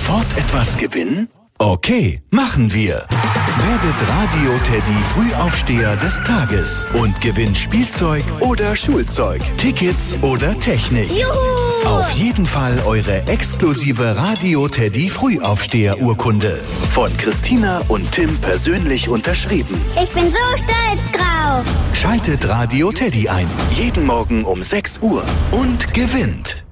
Sofort etwas gewinnen? Okay, machen wir. Werdet Radio Teddy Frühaufsteher des Tages und gewinnt Spielzeug oder Schulzeug, Tickets oder Technik. Juhu! Auf jeden Fall eure exklusive Radio Teddy Frühaufsteher-Urkunde. Von Christina und Tim persönlich unterschrieben. Ich bin so stolz drauf. Schaltet Radio Teddy ein. Jeden Morgen um 6 Uhr und gewinnt.